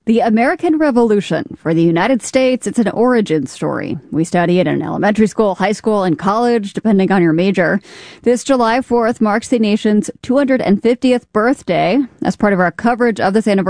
The American Revolution. For the United States, it's an origin story. We study it in elementary school, high school, and college, depending on your major. This July 4th marks the nation's 250th birthday. As part of our coverage of this anniversary,